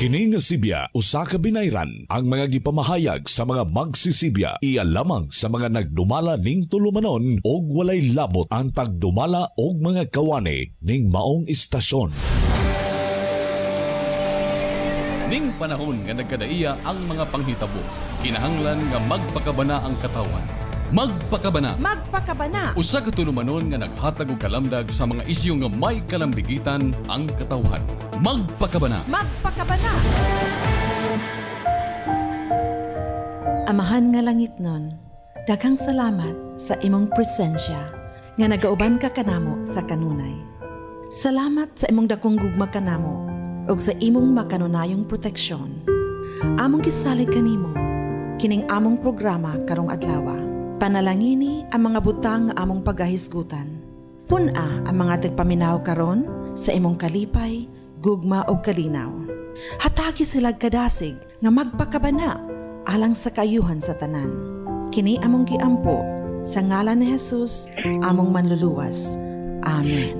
Kini nga Sibya usa ka binayran ang mga gipamahayag sa mga magsisibya iya lamang sa mga nagdumala ning tulumanon og walay labot ang pagdumala og mga kawani ning maong istasyon. Ning panahon nga nagkadaiya ang mga panghitabo, kinahanglan nga magpakabana ang katawan. Magpakabana. Magpakabana. Usa ka tulumanon nga naghatag og kalamdag sa mga isyu nga may kalambigitan ang katawhan. Magpakabana. Magpakabana. Amahan nga langit nun, daghang salamat sa imong presensya nga nagauban ka kanamo sa kanunay. Salamat sa imong dakong gugma kanamo ug sa imong makanunayong proteksyon. Among gisalig kanimo kining among programa karong adlaw. Panalangini ang mga butang nga among pagahisgutan. Puna ang mga tigpaminaw karon sa imong kalipay, gugma o kalinaw. Hatagi sila kadasig nga magpakabana alang sa kayuhan sa tanan. Kini among giampo sa ngalan ni Jesus, among manluluwas. Amen.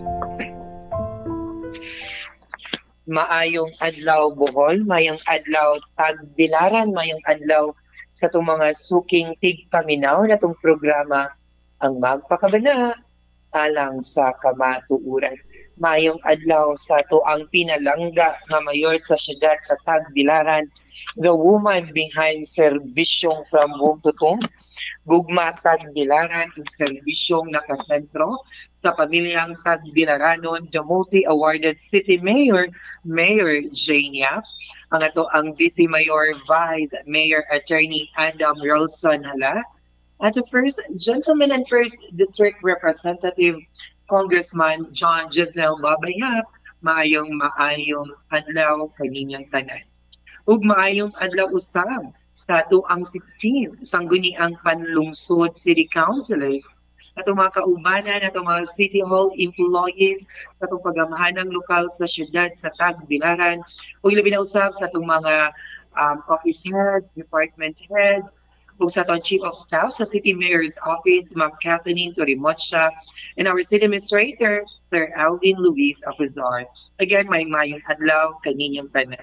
Maayong adlaw Bohol, mayong adlaw Tagbilaran, mayong adlaw sa itong mga suking tigpaminaw na itong programa ang Magpakabana alang sa kamatuuran. Mayong adlaw sa ito ang pinalangga na mayor sa siyudad sa Tagbilaran, the woman behind serbisyong from womb to tomb. Gugma Tagbilaran, ang serbisyong nakasentro sa pamilyang Tagbilaranon, the multi-awarded city mayor, Mayor Jane Yap. Ang ato ang Vice Mayor Vice Mayor Attorney Adam Rolson Hala. At the first gentleman and first district representative Congressman John Giselle Babayap, maayong adlaw kaninyang tanan. Ug maayong adlaw usab sa ato ang 16 sangguniang panlungsod city councilor, atong mga kaubanan, atong mga City Hall employees, atong pagamahanang lokal sa siyudad sa Tagbilaran, o ilabi na usab sa atong mga office heads, department heads, o sa atong Chief of Staff sa City Mayor's Office, Ma'am Kathleen Torimocha, and our City Administrator, Sir Alvin Luis Apuzar. Again, mayong adlaw kaninyang tanan.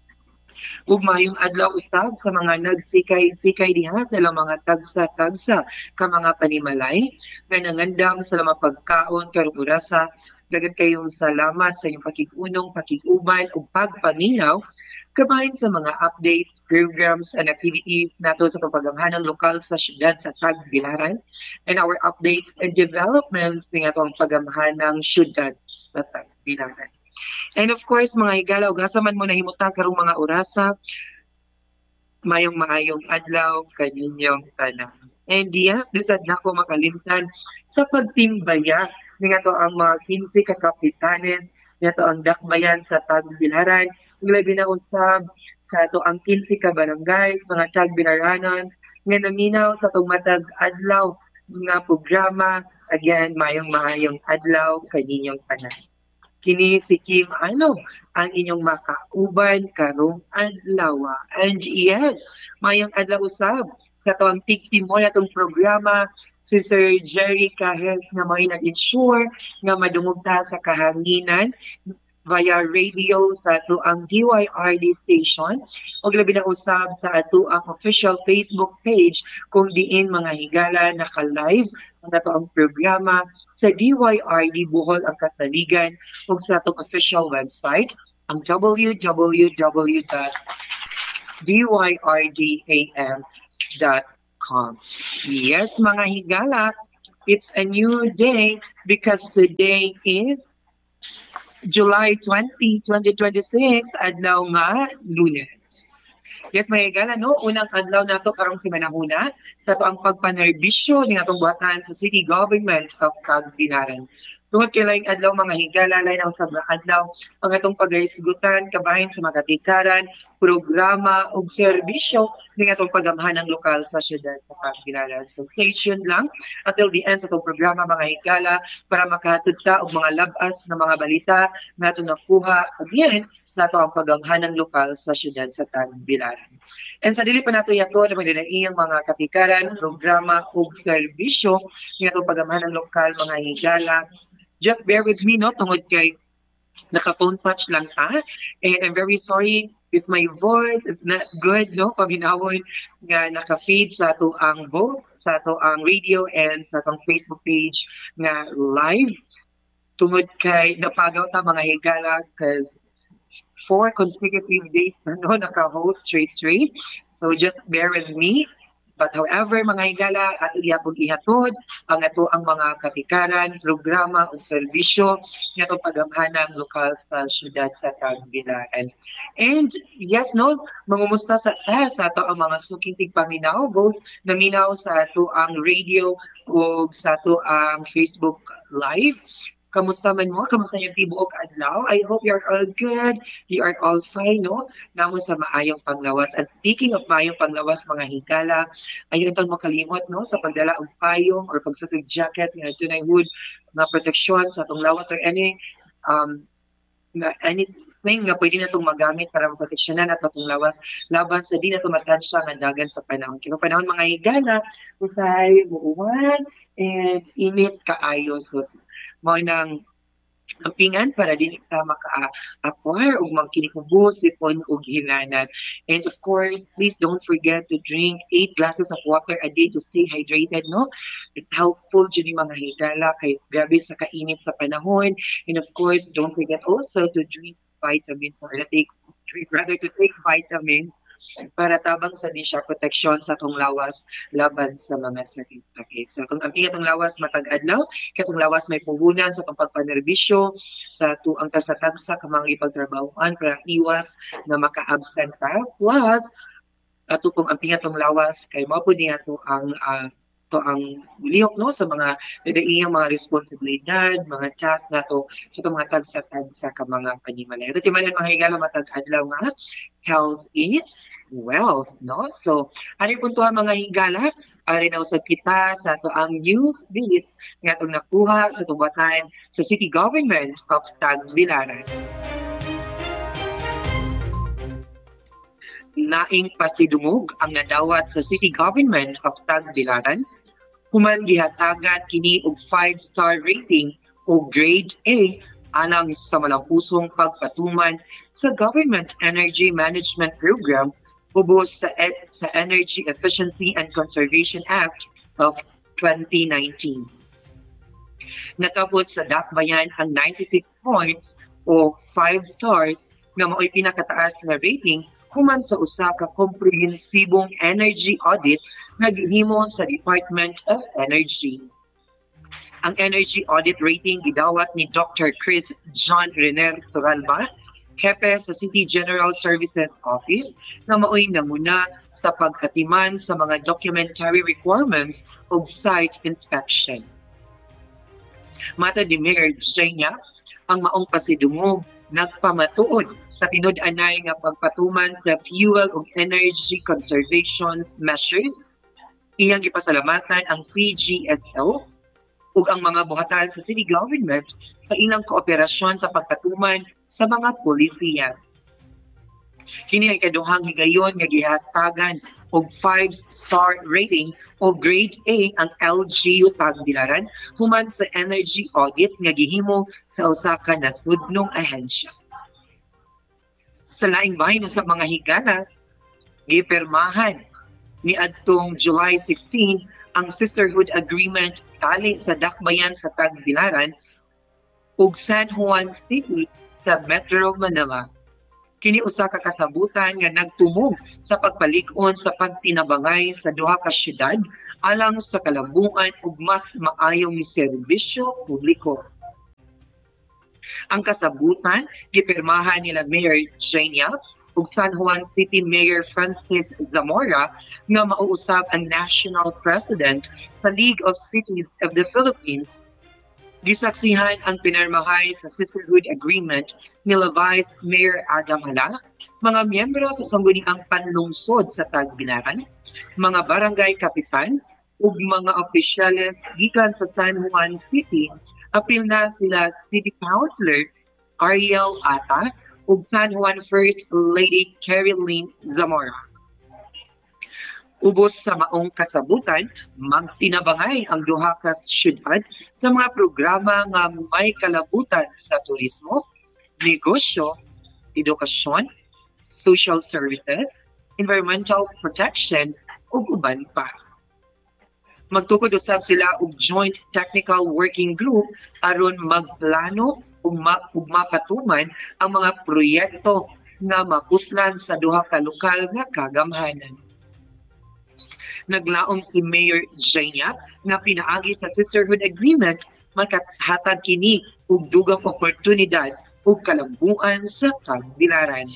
Ug mayong adlaw usab sa mga nagsikay-sikay diha sa mga tagsa-tagsa ka mga panimalay nga nangandam sa mga pagkaon karong orasa. Dagat kayong salamat sa inyong pakigunong, pakiguban ug pagpaminaw kabahin sa mga updates, programs and activities nato sa pagpagamhanang lokal sa siyudad sa Tagbilaran and our updates and developments ng atong pagamhanang siyudad sa Tagbilaran. And of course, mga higala, ug asa man mo nahimutang karong mga orasa, maayong adlaw kaninyong tanan. And yes, disad na ko makalimtan sa pagtimbaya nga to ang mga 15 kakapitanes, nga to ang dakbayan sa Tagbilaran, ug labi na usab sa to ang 15 ka barangay, mga Tagbilaranon, nga naminaw sa tong matag adlaw nga programa. Again, maayong adlaw kaninyong tanan. Kini si Kim ang inyong makauban karong adlaw. And yes, mayong adlaw usab sa tuwang tigtimo na itong programa si Sir Jerry Cahes nga may nag-ensure nga madungog ta sa kahanginan via radio sa ato ang DYRD station o labi na usab sa ato ang official Facebook page kung diin mga higala naka-live ang ato ang programa sa DYRD Bohol ang Kasaligan o sa atong official website ang www.dyrdam.com. Yes, mga higala, it's a new day because today is July 20, 2026, adlaw nga Lunes. Yes, may higala, no? Unang adlaw nato karong simanahuna sa to ang pagpanerbisyo ng atong buhatan sa City Government of Tagbilaran. Tungod kay laing adlaw mga higala, lain ang sabang adlaw ang atong paghisgutan kabahin sa mga katikaran, programa ug serbisyo ng atong pagamhanang lokal sa siyudad sa Tagbilaran. So stay tuned lang until the end sa itong programa mga higala para makahatod ta og mga labas na mga balita na atong nakuha again sa ato ang pagamhanang lokal sa siyudad sa Tagbilaran. And sa dili pa nato yato na magdinaiyang mga katikaran, programa ug serbisyo ng atong pagamhanang lokal mga higala. Just bear with me, no? Tungod kay Naka-phone patch lang ta. And I'm very sorry if my voice is not good, no? Paminawon nga naka-feed sa ato ang both sa ato ang radio and sa atong Facebook page nga live. Tungod kay napagaw ta mga higala because 4 consecutive days na no, naka-host straight. So just bear with me. But however, mga higala, ato iyapong ihatod ang ato ang mga kapikaran, programa o serbisyo nga itong pagamhanang lokal sa syudad sa Tagbilaran. And yes, no, mangumusta sa ato ang mga suking tigpaminaw, both naminaw sa ato ang radio o sa ato ang Facebook Live. Kamusta man mo? Kamusta yung tibuok adlaw? I hope you're all good. You are all fine, no? Namon sa maayong panglawas. And speaking of maayong panglawas, mga higala, ayun itong makalimot, no? Sa pagdala og payong or pagsasig jacket, nga tunay wood, na proteksyon sa itong lawas or anything nga pwede na itong magamit para maproteksyonan at itong lawas laban sa di na itong matansya nga dagan sa panahon. Kaya panahon mga higala, usay, buuan, and init kaayo. So, mo nang ampingan para din ka maka-acquire o magkinikubos dipon og hinanan. And of course, please don't forget to drink 8 glasses of water a day to stay hydrated, no? It's helpful dyan yung mga higala kay grabe sa kainit sa panahon. And of course, don't forget also to drink vitamins or to take vitamins para tabang sa di siya proteksyon sa itong lawas laban sa mga sakit-sakit. So kung ang itong lawas matag-adlaw, katong lawas may puhunan sa itong pagpanerbisyo, sa tuang tasatagsa ka mga ipagtrabahoan para iwas na maka-absent ka. Plus, ato kung ang itong lawas, kay mapo niya to ang lihok no sa mga iyang mga responsibilidad, mga chat na to sa itong mga tagsa-tagsa ka mga panimalay. Ito timanan mga higala matag-adlaw nga, health is wealth, no? So, ano yung puntuhan mga higala? Ari na usab kita sa ito ang news beats nga itong nakuha sa tubatan sa City Government of Tagbilaran. Naing pasidungog ang nadawat sa City Government of Tagbilaran. Human gihatagan kini og 5-star rating o grade A alang sa malampusong pagpatuman sa Government Energy Management Program ubos sa Energy Efficiency and Conservation Act of 2019. Natapos sa dakbayan ang 96 points o 5 stars na mao'y pinakataas na rating human sa usa ka komprehensibong energy audit nga gihimo sa Department of Energy. Ang energy audit rating gidawat ni Dr. Chris John Renner Turalba, hepe sa City General Services Office, na mao'y nanguna sa pag-atiman sa mga documentary requirements o site inspection. Mata ni Mayor Jenya, ang maong pasidungog nagpamatuod sa tinud-anay nga pagpatuman sa fuel ug energy conservation measures. Iyang gipasalamatan ang PGSO ug ang mga buhatan sa City Government sa ilang kooperasyon sa pagpatuman sa mga polisiya. Kini ay kaduhang higayon nga gihatagan og 5-star rating o grade A ang LGU Tagbilaran human sa energy audit nga gihimo sa usa ka nasudnong ahensya. Sa laing bahin sa mga higala, gipirmahan ni adtong July 16 ang Sisterhood Agreement tali sa dakbayan sa Tagbilaran ug San Juan City sa Metro Manila. Kini usa ka kasabutan nga nagtumog sa pagpalig-on sa pagtinabangay sa duha ka syudad alang sa kalabuan ug mas maayong serbisyo publiko. Ang kasabutan gipirmahan nila Mayor Jenya ug San Juan City Mayor Francis Zamora nga mauusab ang National President sa League of Cities of the Philippines. Gisaksihan ang pinirmahay sa Sisterhood Agreement nila Vice Mayor Adam Hala, mga miyembro sa sangguniang panlungsod sa Tagbilaran, mga barangay kapitan ug mga opisyales gikan sa San Juan City, apil na sila City Councilor Ariel Ata ug San Juan First Lady Caroline Zamora. Ubos sa maong kasabutan, magtinabangay ang duha ka syudad sa mga programa nga may kalabutan sa turismo, negosyo, edukasyon, social services, environmental protection, ug uban pa. Magtukod usab sila og joint technical working group aron magplano ug mapatuman ang mga proyekto nga makuslan sa duha ka lokal nga kagamhanan. Naglaom si Mayor Jania nga pinaagi sa Sisterhood Agreement makahatag kini og dugang oportunidad ug kalambuan sa Tagbilaran.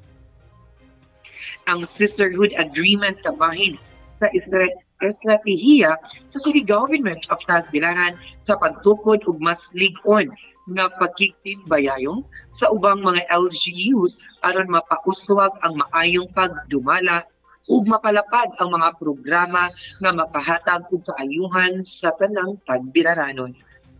Ang Sisterhood Agreement kabahin sa estratehiya sa City Government of Tagbilaran sa pagtukod ug mas lig-on nga pagkiktimbayayong sa ubang mga LGUs aron mapauswag ang maayong pagdumala ug mapalapad ang mga programa nga makahatag og kaayuhan sa tanang Tagbilaranon.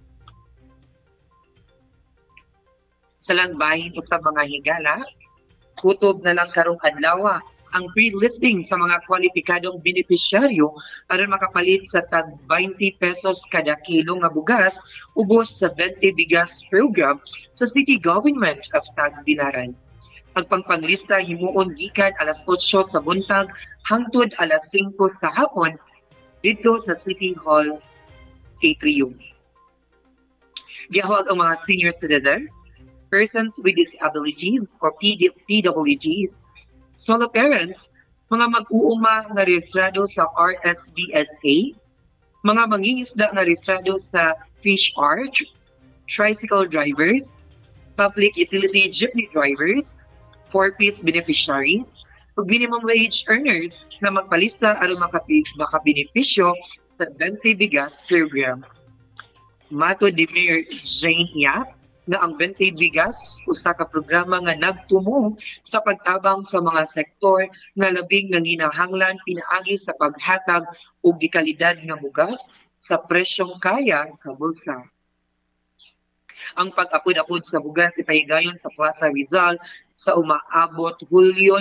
Sa langbahin ug sa mga higala, kutob na lang karong adlaw ang pre-listing sa mga kwalipikadong benepisyaryo aron makapalit sa tag 20 pesos kada kilo nga bugas ubos sa 20 bigas program sa City Government of Tagbilaran. Ang pangpanglista himuon gikan alas 8 sa buntag hangtod alas 5 sa hapon dito sa City Hall Atrium. Gihawag ang mga senior citizens, persons with disabilities or PWGs, solo parents, mga mag-uuma na rehistrado sa RSBSA, mga mangingisda na rehistrado sa Fish Arch, tricycle drivers, public utility jeepney drivers, 4-piece beneficiaries, ug minimum wage earners na magpalista aron makabenepisyo sa 20 bigas program. Mato ni Mayor Jane Yap na ang 20 bigas usa ka programa nga nagtumong sa pagtabang sa mga sektor nga labing nanginahanglan pinaagi sa paghatag og gikalidad nga bugas sa presyong kaya sa bulsa. Ang pag-apod-apod sa bugas ipahigayon sa Plaza Rizal sa umaabot Hulyo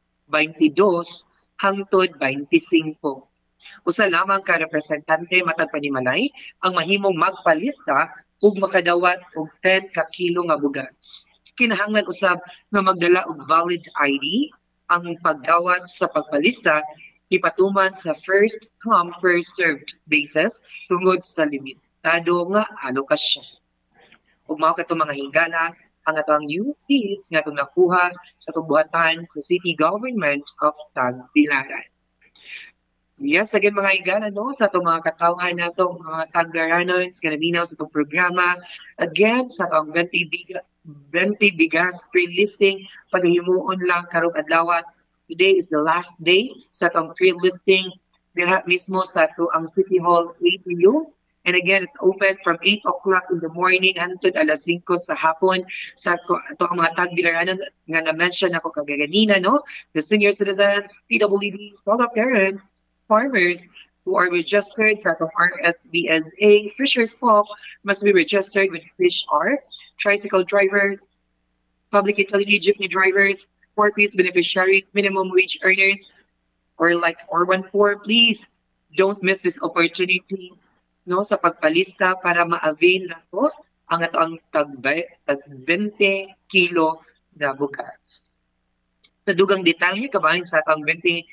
22 hangtod 25. Usa lamang ka representante matag panimalay ang mahimong magpalista ug makadawat og 10 ka kilo nga bugas. Kinahanglan usab nga magdala og valid ID. Ang pagdawat sa pagpalista ipatuman sa first come first served basis tungod sa limitado nga alokasyon. Ug mao kadto mga higala ang atong UCs nga itong nakuha sa tubuhatan sa City Government of Tagbilaran. Yes, again mga higala, no, sa itong mga katawhan na itong mga Tagbilaranons nga naminaw sa itong programa. Again, sa itong 20 bigas pre-lifting, paghimuon lang karong adlaw. Today is the last day sa itong pre-lifting diha mismo sa ito ang City Hall ATU. And again, it's open from 8 o'clock in the morning hangtod alas 5 sa hapon sa ito ang mga Tagbilaranon nga na-mention ako kagaganina, no? The senior citizens, PWD, solo parents, farmers who are registered sa RSBSA, fisher folk must be registered with Fish Arch, tricycle drivers, public utility jeepney drivers, 4-piece beneficiaries, minimum wage earners, or like R14, please don't miss this opportunity, no, sa pagpalista para ma-avail na po ang ato ang tag 20 kilo na bugas. Sa dugang detalye kabahin sa atong 20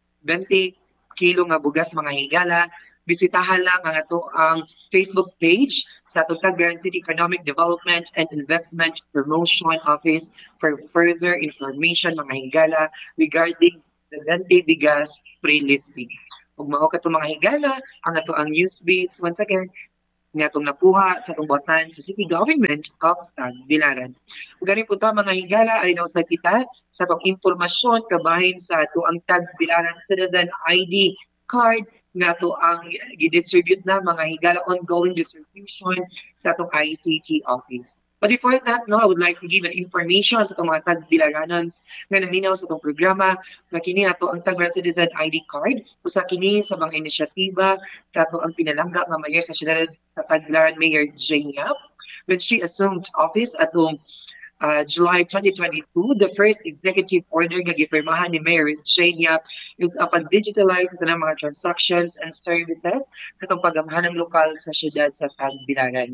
kilo nga bugas mga higala, bisitahan lang ang ato ang Facebook page sa Tagbilaran City Economic Development and Investment Promotion Office for further information mga higala regarding the 20 bigas pre-listing. Ug mao kadto mga higala ang ato ang news beats once again nga atong nakuha sa tubuhatan sa City Government of Tagbilaran. Ug gani po ta mga higala ay sa kita sa atong impormasyon kabahin sa ato ang Tagbilaran Citizen ID card nga to ang gi-distribute na mga higala, ongoing distribution sa atong ICT office. But before that, no, I would like to give an information sa itong mga Tagbilaranons nga naminaw sa itong programa na kini ato ang Tagbilaran Citizen ID card. Usa kini sa mga inisyatiba sa ato ang pinalangga nga mayor sa siyudad sa Tagbilaran Mayor Jane Yap when she assumed office atong July 2022, the first executive order nga gipirmahan ni Mayor Jane Yap is upon digitalize sa mga transactions and services sa itong pagamhanang lokal sa siyudad sa Tagbilaran.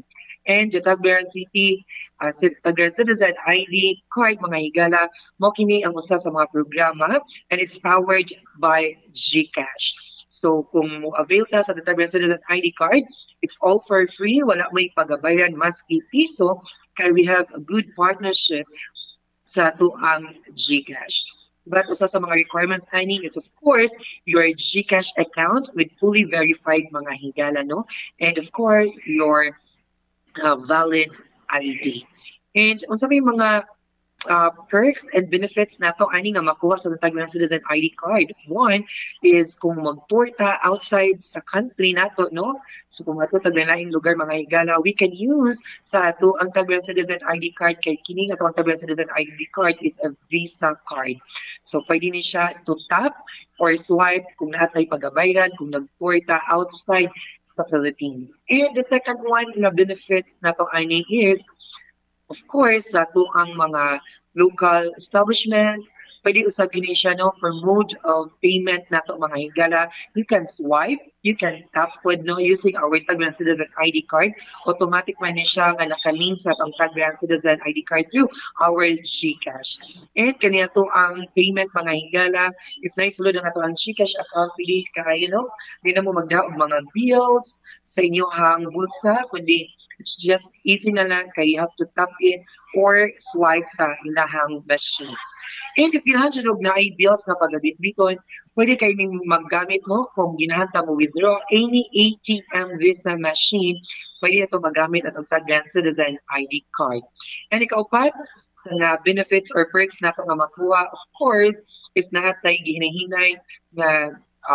And the Tagbilaran City Tagbilaran Citizen ID card mga higala mo kini ang usa sa mga programa, and it's powered by GCash. So kung mo avail ka sa Tagbilaran Citizen ID card, it's all for free, wala may pagabayan maski piso, kaya we have a good partnership sa tuang GCash. But usa sa mga requirements ani is of course your GCash account with fully verified mga higala, no? And of course your valid ID. And unsa may mga perks and benefits nato ani nga makuha sa Tagbilaran Citizen ID card. One is kung mag-tour ta outside sa country nato, no? So kung ato taglaing lugar mga higala, we can use sa ato ang Tagbilaran Citizen ID card kay kini nga ang Tagbilaran Citizen ID card is a Visa card. So pwede ni siya to tap or swipe kung natay pagabayran kung nag-tour ta outside sa Philippines. And the second one na benefits nato ani is of course, ato ang mga local establishment, pwede usab gini siya, no, for mode of payment nato mga higala. You can swipe, you can tap with, no, using our Tagbilaran Citizen ID card. Automatic man ni siya nga nakalink sa ang Tagbilaran Citizen ID card through our GCash. And kaniya to ang payment mga higala. It's nice sulod ang ato ang GCash account, pwede ka, you know, di na mo magdaog mga bills sa inyong bulsa, kundi it's just easy na lang kay you have to tap in or swipe sa ilahang machine. And if ginahan siya na ay bills na pagabit-biton, pwede kayo ning maggamit mo kung ginahan ta mo withdraw any ATM Visa machine, pwede ito magamit at ang Tagbilaran Citizen ID card. And ikaupat, na benefits or perks na ito nga makuha, of course, if nahatay ginahinay na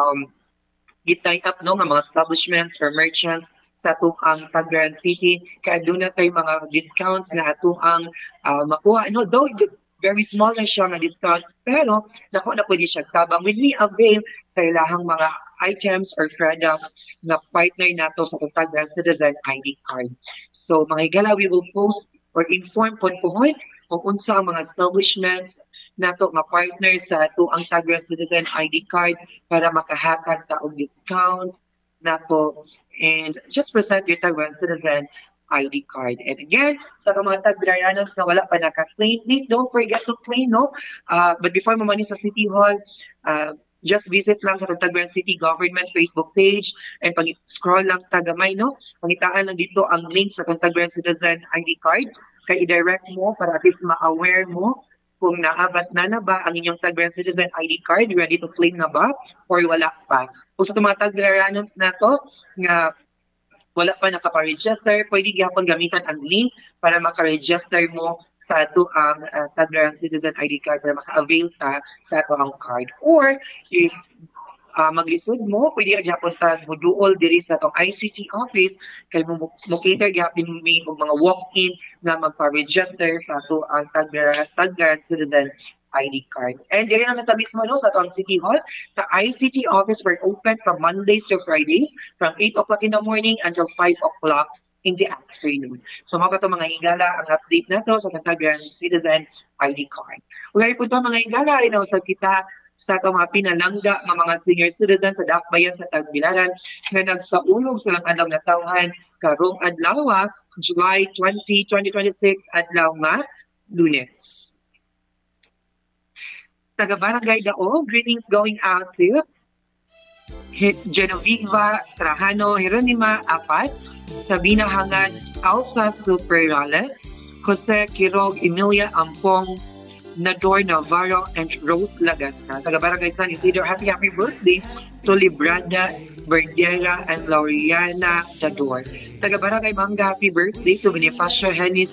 gitay up, no, nga mga establishments or merchants sa atong Tagbilaran City, kaya doon na tayo mga discounts na atong makuha. No, though very small na siya na discount, pero naku na pwede siya tabang when we avail sa ilahang mga items or products na partner nato sa Tagbilaran Citizen ID card. So mga higala, we will post or inform po kung unsa ang mga establishments nato nga partner sa ato ang Tagbilaran Citizen ID card para makahatag ta og discount nato, and just present your Tagbilaran Citizen ID card. And again, sa mga Tagbilaranons na wala pa naka-claim, please don't forget to claim, no? But before mo mani sa City Hall, just visit lang sa Tagbilaran City Government Facebook page and pag-scroll lang tagamay, no? Pangitaan lang dito ang link sa Tagbilaran Citizen ID card, kay i-direct mo para at least ma-aware mo kung naabat na ba ang inyong Tagbilaran Citizen ID card, ready to claim na ba, or wala pa. Kung sa mga Tagbilaranons na to, nga wala pa nakapa-register, pwede gihapon gamitan ang link para maka-register mo sa ato ang Tagbilaran Citizen ID card para maka-avail ta sa ato ang card. Or, if maglisod mo, pwede ka gihapon ta moduol diri sa atong ICT office kay mo cater gihapon may mga walk-in nga magpa-register sa ato ang Tagbilaran Citizen ID card. And diri na nata mismo, no, sa atong City Hall, sa ICT office, we're open from Mondays to Friday from 8 o'clock in the morning until 5 o'clock in the afternoon. So mga ito mga higala ang update na to sa Tagbilaran Citizen ID card. Ugari po ito mga higala, rin sa kita sa itong mga pinalangga ng mga senior citizens sa Dakbayan sa Tagbilaran na nagsaulog silang adlaw na tawhan karong adlaw, July 20, 2026, adlaw nga Lunes. Taga-Barangay Dao, greetings going out to Genoveva Trajano Jeronima Apat, Sabina Hangad Alpha Superale, Jose Quirog Emilia Ampong, Nador Navarro, and Rose Lagasca. Taga-Barangay San Isidro, happy birthday to Librada Verdera and Lauriana Dador. Taga-Barangay Manga, happy birthday to Bonifacio Henis